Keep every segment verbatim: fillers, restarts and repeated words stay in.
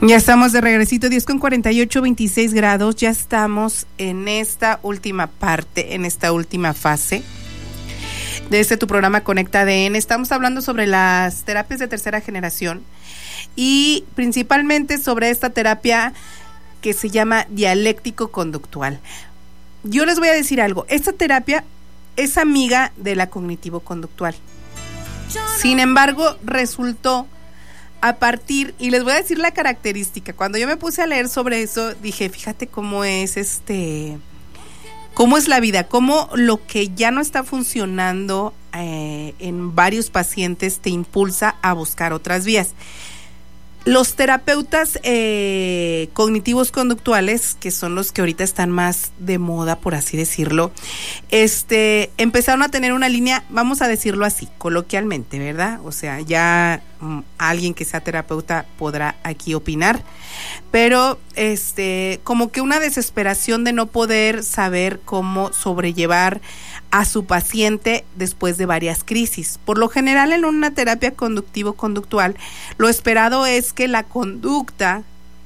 Ya estamos de regresito, diez con cuarenta y ocho, veintiséis grados. Ya estamos en esta última parte, en esta última fase de este tu programa Conecta A D N. Estamos hablando sobre las terapias de tercera generación y principalmente sobre esta terapia que se llama dialéctico-conductual. Yo les voy a decir algo, esta terapia es amiga de la cognitivo-conductual. Sin embargo, resultó a partir, y les voy a decir la característica, cuando yo me puse a leer sobre eso, dije, fíjate cómo es este, cómo es la vida, cómo lo que ya no está funcionando eh, en varios pacientes te impulsa a buscar otras vías. Los terapeutas eh, cognitivos conductuales, que son los que ahorita están más de moda, por así decirlo, este, empezaron a tener una línea, vamos a decirlo así, coloquialmente, ¿verdad? O sea, ya um, alguien que sea terapeuta podrá aquí opinar, pero este, como que una desesperación de no poder saber cómo sobrellevar a su paciente después de varias crisis. Por lo general, en una terapia conductivo-conductual, lo esperado es que la conducta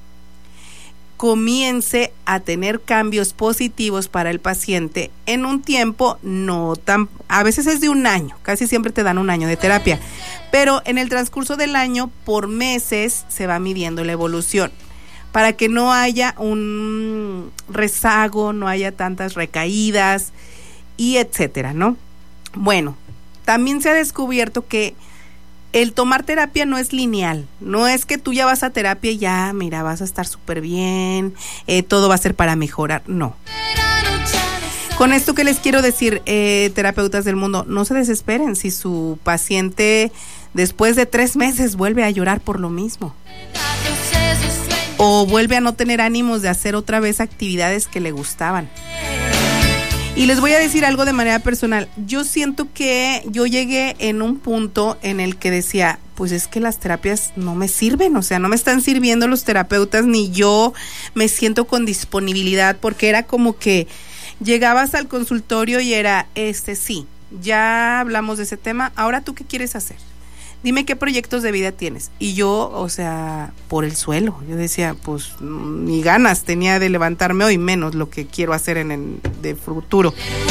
comience a tener cambios positivos para el paciente en un tiempo no tan, a veces es de un año, casi siempre te dan un año de terapia, pero en el transcurso del año, por meses, se va midiendo la evolución, para que no haya un rezago, no haya tantas recaídas, y etcétera, ¿no? Bueno, también se ha descubierto que el tomar terapia no es lineal, no es que tú ya vas a terapia y ya, mira, vas a estar súper bien, eh, todo va a ser para mejorar, no. Con esto que les quiero decir, eh, terapeutas del mundo, no se desesperen si su paciente después de tres meses vuelve a llorar por lo mismo, o vuelve a no tener ánimos de hacer otra vez actividades que le gustaban. Y les voy a decir algo de manera personal. Yo siento que yo llegué en un punto en el que decía, pues es que las terapias no me sirven, o sea, no me están sirviendo los terapeutas, ni yo me siento con disponibilidad, porque era como que llegabas al consultorio y era, este, sí, ya hablamos de ese tema, ahora tú qué quieres hacer. Dime qué proyectos de vida tienes. Y yo, o sea, por el suelo. Yo decía, pues, ni ganas tenía de levantarme hoy, menos lo que quiero hacer en el de futuro.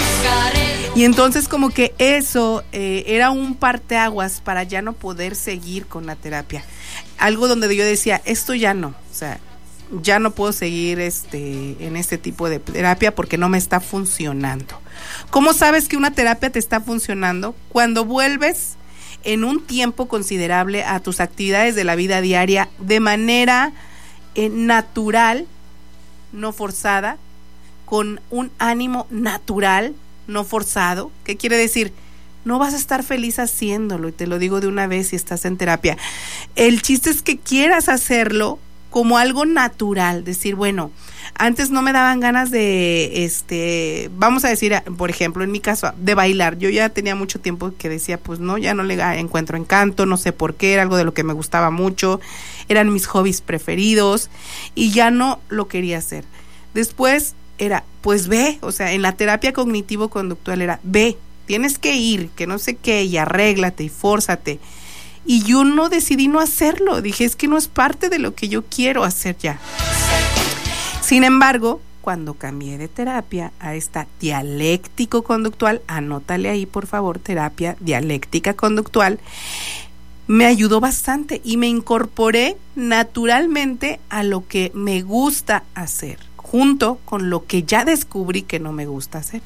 Y entonces como que eso eh, era un parteaguas para ya no poder seguir con la terapia. Algo donde yo decía, esto ya no, o sea, ya no puedo seguir este en este tipo de terapia porque no me está funcionando. ¿Cómo sabes que una terapia te está funcionando? Cuando vuelves en un tiempo considerable a tus actividades de la vida diaria de manera eh, natural, no forzada, con un ánimo natural, no forzado. ¿Qué quiere decir? No vas a estar feliz haciéndolo, y te lo digo de una vez si estás en terapia. El chiste es que quieras hacerlo como algo natural, decir, bueno, antes no me daban ganas de, este, vamos a decir, por ejemplo, en mi caso, de bailar. Yo ya tenía mucho tiempo que decía, pues no, ya no le encuentro encanto, no sé por qué, era algo de lo que me gustaba mucho, eran mis hobbies preferidos y ya no lo quería hacer. Después era, pues ve, o sea, en la terapia cognitivo-conductual era, ve, tienes que ir, que no sé qué, y arréglate y fórzate. Y yo no decidí no hacerlo, dije, es que no es parte de lo que yo quiero hacer ya. Sin embargo, cuando cambié de terapia a esta dialéctico-conductual, anótale ahí por favor, terapia dialéctica conductual, me ayudó bastante y me incorporé naturalmente a lo que me gusta hacer, junto con lo que ya descubrí que no me gusta hacer.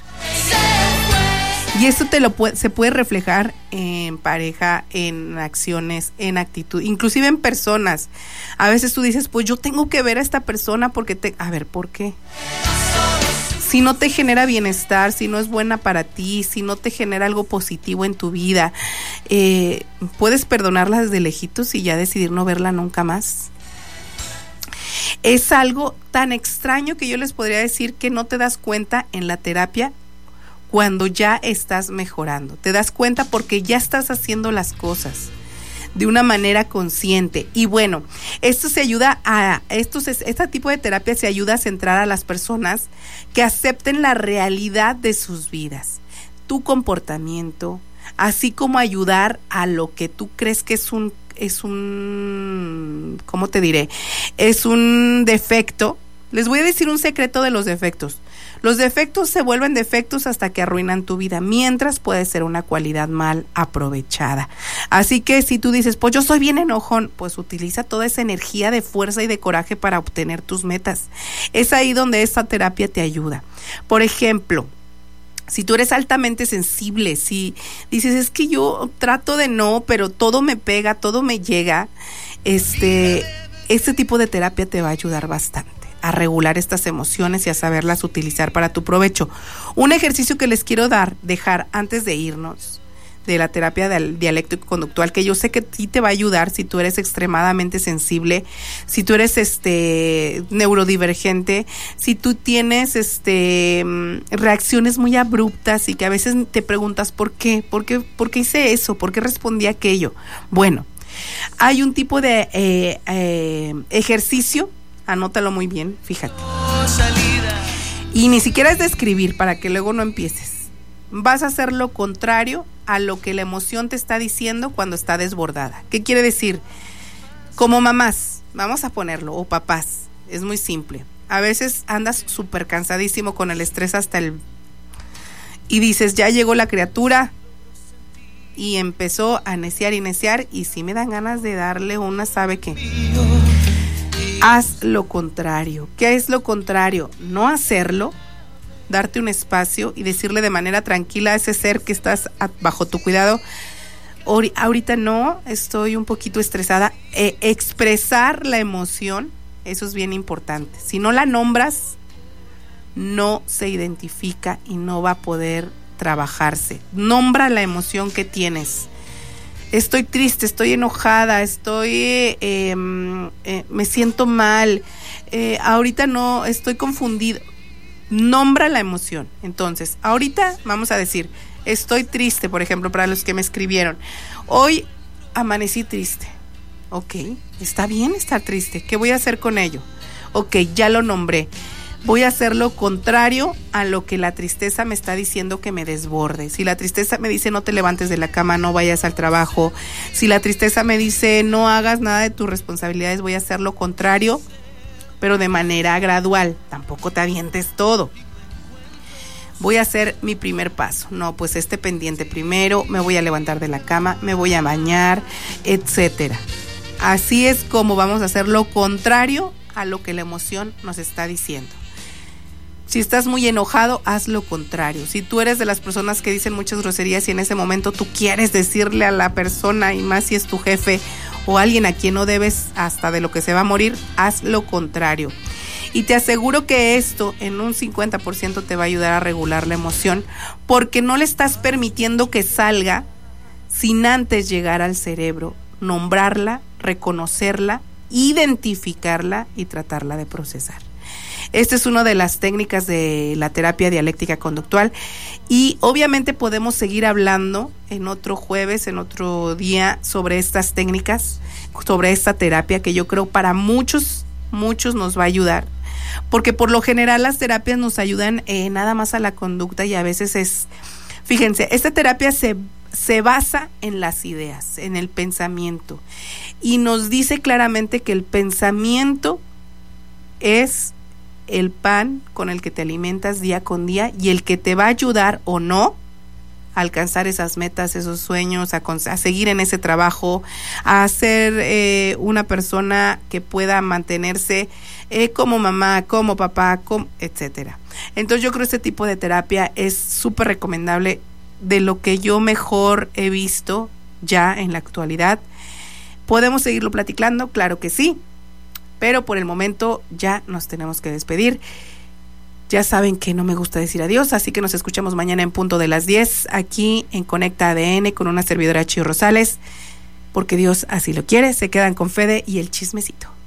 Y esto te lo puede, se puede reflejar en pareja, en acciones, en actitud, inclusive en personas. A veces tú dices, pues yo tengo que ver a esta persona porque te... A ver, ¿por qué? Si no te genera bienestar, si no es buena para ti, si no te genera algo positivo en tu vida, eh, puedes perdonarla desde lejitos y ya decidir no verla nunca más. Es algo tan extraño que yo les podría decir que no te das cuenta en la terapia cuando ya estás mejorando. Te das cuenta porque ya estás haciendo las cosas de una manera consciente. Y bueno, esto se ayuda a, esto se, este tipo de terapia se ayuda a centrar a las personas que acepten la realidad de sus vidas, tu comportamiento, así como ayudar a lo que tú crees que es un, es un, ¿cómo ¿cómo te diré? Es un defecto. Les voy a decir un secreto de los defectos. Los defectos se vuelven defectos hasta que arruinan tu vida, mientras puede ser una cualidad mal aprovechada. Así que si tú dices, pues yo soy bien enojón, pues utiliza toda esa energía de fuerza y de coraje para obtener tus metas. Es ahí donde esta terapia te ayuda. Por ejemplo, si tú eres altamente sensible, si dices, es que yo trato de no, pero todo me pega, todo me llega, este, este tipo de terapia te va a ayudar bastante a regular estas emociones y a saberlas utilizar para tu provecho. Un ejercicio que les quiero dar, dejar antes de irnos de la terapia dialéctico-conductual, que yo sé que a ti te va a ayudar si tú eres extremadamente sensible, si tú eres este neurodivergente, si tú tienes este reacciones muy abruptas y que a veces te preguntas ¿por qué? ¿Por qué, por qué hice eso? ¿Por qué respondí aquello? Bueno, hay un tipo de eh, eh, ejercicio. Anótalo muy bien, fíjate. Y ni siquiera es de escribir para que luego no empieces. Vas a hacer lo contrario a lo que la emoción te está diciendo cuando está desbordada. ¿Qué quiere decir? Como mamás, vamos a ponerlo, o papás, es muy simple. A veces andas súper cansadísimo con el estrés hasta el... Y dices, ya llegó la criatura y empezó a neciar y neciar y sí me dan ganas de darle una, ¿sabe qué? Haz lo contrario. ¿Qué es lo contrario? No hacerlo, darte un espacio y decirle de manera tranquila a ese ser que estás a, bajo tu cuidado, ahorita no, estoy un poquito estresada. Eh, expresar la emoción, eso es bien importante. Si no la nombras, no se identifica y no va a poder trabajarse. Nombra la emoción que tienes. Estoy triste, estoy enojada, estoy, eh, eh, me siento mal, eh, ahorita no, estoy confundido. Nombra la emoción. Entonces, ahorita vamos a decir, estoy triste, por ejemplo, para los que me escribieron. Hoy amanecí triste. Ok, está bien estar triste. ¿Qué voy a hacer con ello? Ok, ya lo nombré. Voy a hacer lo contrario a lo que la tristeza me está diciendo que me desborde. Si la tristeza me dice no te levantes de la cama, no vayas al trabajo. Si la tristeza me dice no hagas nada de tus responsabilidades, voy a hacer lo contrario, pero de manera gradual. Tampoco te avientes todo. Voy a hacer mi primer paso. No, pues este pendiente primero, me voy a levantar de la cama, me voy a bañar, etcétera. Así es como vamos a hacer lo contrario a lo que la emoción nos está diciendo. Si estás muy enojado, haz lo contrario. Si tú eres de las personas que dicen muchas groserías y en ese momento tú quieres decirle a la persona, y más si es tu jefe o alguien a quien no debes hasta de lo que se va a morir, haz lo contrario. Y te aseguro que esto en un cincuenta por ciento te va a ayudar a regular la emoción, porque no le estás permitiendo que salga sin antes llegar al cerebro, nombrarla, reconocerla, identificarla y tratarla de procesar. Esta es una de las técnicas de la terapia dialéctica conductual y obviamente podemos seguir hablando en otro jueves, en otro día sobre estas técnicas, sobre esta terapia que yo creo para muchos, muchos nos va a ayudar, porque por lo general las terapias nos ayudan eh, nada más a la conducta y a veces es, fíjense, esta terapia se, se basa en las ideas, en el pensamiento y nos dice claramente que el pensamiento es el pan con el que te alimentas día con día y el que te va a ayudar o no a alcanzar esas metas, esos sueños, a, a seguir en ese trabajo, a ser eh, una persona que pueda mantenerse eh, como mamá, como papá, como, etcétera. Entonces yo creo que este tipo de terapia es súper recomendable, de lo que yo mejor he visto ya en la actualidad. ¿Podemos seguirlo platicando? Claro que sí. Pero por el momento ya nos tenemos que despedir. Ya saben que no me gusta decir adiós, así que nos escuchamos mañana en punto de las diez aquí en Conecta A D N con una servidora Chío Rosales, porque Dios así lo quiere. Se quedan con Fede y el chismecito.